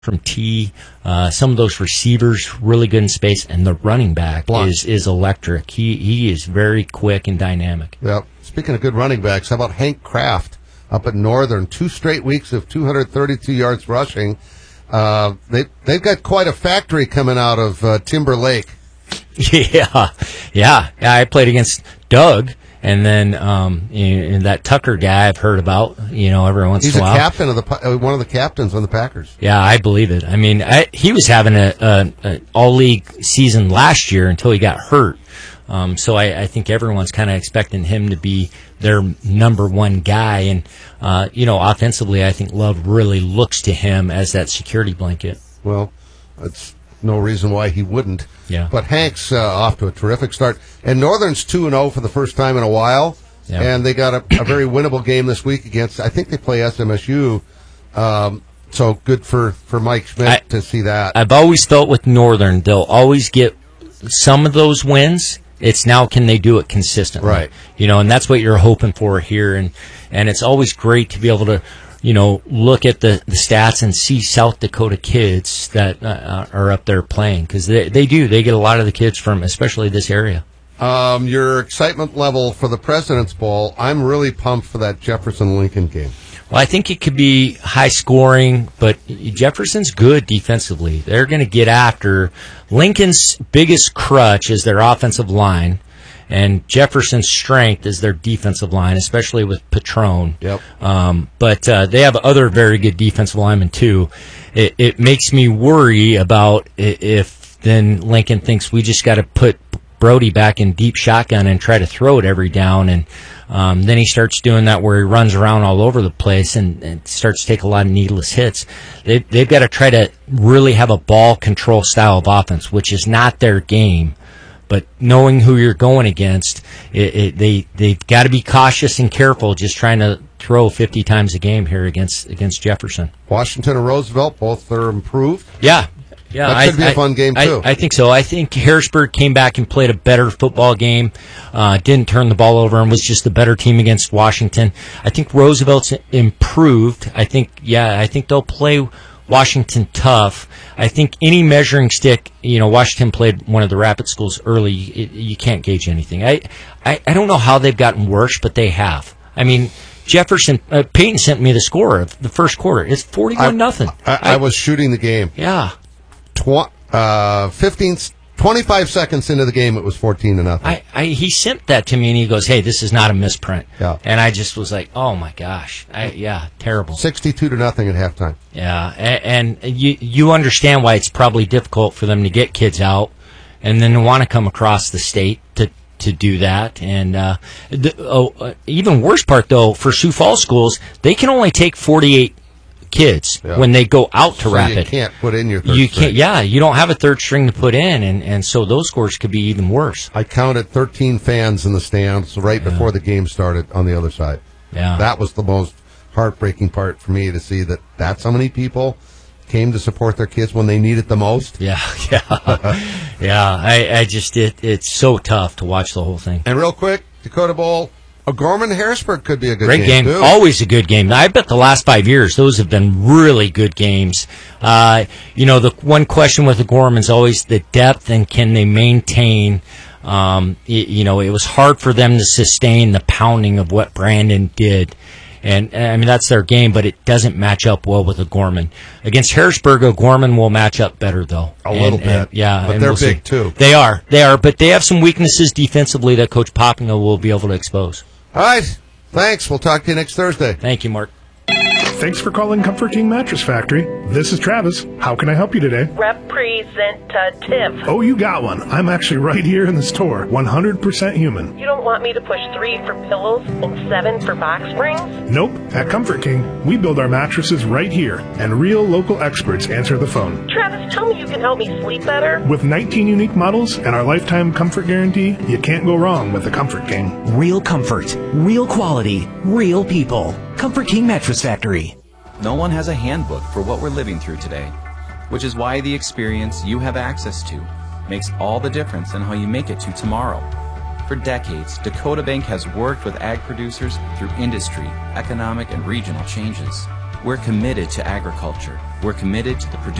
from T. Some of those receivers really good in space, and the running back is electric. He is very quick and dynamic. Yep. Speaking of good running backs, how about Hank Kraft up at Northern? 2 straight weeks of 232 yards rushing. They've got quite a factory coming out of Timber Lake. Yeah. I played against Doug. And then and that Tucker guy I've heard about, every once in a while. He's a captain one of the captains on the Packers. Yeah, I believe it. I mean, he was having an all-league season last year until he got hurt. So I think everyone's kind of expecting him to be their number one guy. And, offensively, I think Love really looks to him as that security blanket. Well, that's no reason why he wouldn't. Yeah. But Hank's off to a terrific start. And Northern's 2-0 for the first time in a while. Yeah. And they got a very winnable game this week against, I think they play SMSU. So good for Mike Schmidt to see that. I've always felt with Northern, they'll always get some of those wins. It's now, can they do it consistently? Right. And that's what you're hoping for here. And it's always great to be able to, look at the stats and see South Dakota kids that are up there playing, because they do. They get a lot of the kids from especially this area. Your excitement level for the President's Bowl, I'm really pumped for that Jefferson-Lincoln game. Well, I think it could be high scoring, but Jefferson's good defensively. They're going to get after. Lincoln's biggest crutch is their offensive line, and Jefferson's strength is their defensive line, especially with Patron. Yep. But they have other very good defensive linemen, too. It makes me worry about if then Lincoln thinks we just got to put Brody back in deep shotgun and try to throw it every down. And then he starts doing that where he runs around all over the place and starts to take a lot of needless hits. They've got to try to really have a ball control style of offense, which is not their game. But knowing who you're going against, they've got to be cautious and careful just trying to throw 50 times a game here against Jefferson. Washington and Roosevelt, both are improved. Yeah, that could be a fun game, too. I think so. I think Harrisburg came back and played a better football game, didn't turn the ball over, and was just the better team against Washington. I think Roosevelt's improved. I think they'll play Washington tough. I think any measuring stick, Washington played one of the Rapid schools early. You can't gauge anything. I don't know how they've gotten worse, but they have. I mean, Jefferson, Peyton sent me the score of the first quarter. It's 41-0. I was shooting the game. Yeah. 25 seconds into the game, it was 14-0. He sent that to me, and he goes, "Hey, this is not a misprint." Yeah. And I just was like, "Oh my gosh, terrible." 62-0 at halftime. Yeah, and you understand why it's probably difficult for them to get kids out, and then to want to come across the state to do that. And even worse part though, for Sioux Falls schools, they can only take 48 kids when they go out to Rapid. You can't put in your third string. You don't have a third string to put in, and so those scores could be even worse. I counted 13 fans in the stands right before the game started on the other side. Yeah. That was the most heartbreaking part for me, to see that's how many people came to support their kids when they need it the most. Yeah. It's so tough to watch the whole thing. And real quick, Dakota Bowl, O'Gorman-Harrisburg could be a good Great game. too. Always a good game. I bet the last 5 years, those have been really good games. The one question with O'Gorman's always the depth and can they maintain. It was hard for them to sustain the pounding of what Brandon did. And, I mean, that's their game, but it doesn't match up well with O'Gorman. Against Harrisburg, O'Gorman will match up better, though. A little bit. But they're big, too. They are, but they have some weaknesses defensively that Coach Poppinga will be able to expose. All right. Thanks. We'll talk to you next Thursday. Thank you, Mark. Thanks for calling Comfort King Mattress Factory. This is Travis. How can I help you today? Representative. Oh, you got one. I'm actually right here in the store. 100% human. You don't want me to push 3 for pillows and 7 for box springs? Nope. At Comfort King, we build our mattresses right here, and real local experts answer the phone. Travis, tell me you can help me sleep better. With 19 unique models and our lifetime comfort guarantee, you can't go wrong with the Comfort King. Real comfort, real quality, real people. Comfort King Mattress Factory. No one has a handbook for what we're living through today, which is why the experience you have access to makes all the difference in how you make it to tomorrow. For decades, Dakota Bank has worked with ag producers through industry, economic, and regional changes. We're committed to agriculture. We're committed to the